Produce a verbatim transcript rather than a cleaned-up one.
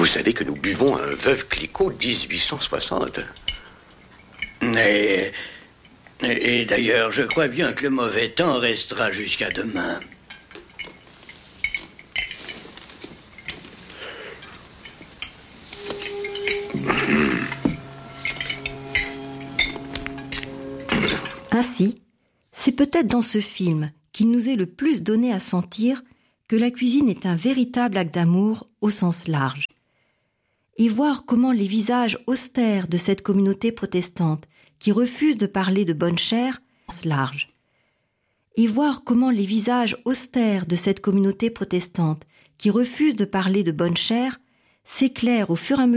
Vous savez que nous buvons un Veuve Clicquot dix-huit cent soixante. Et, et, et d'ailleurs, je crois bien que le mauvais temps restera jusqu'à demain. Ainsi, c'est peut-être dans ce film qu'il nous est le plus donné à sentir que la cuisine est un véritable acte d'amour au sens large. Et voir comment les visages austères de cette communauté protestante qui refuse de parler de bonne chère, large. Et voir comment les visages austères de cette communauté protestante qui refuse de parler de bonne chère s'éclairent au fur et à mesure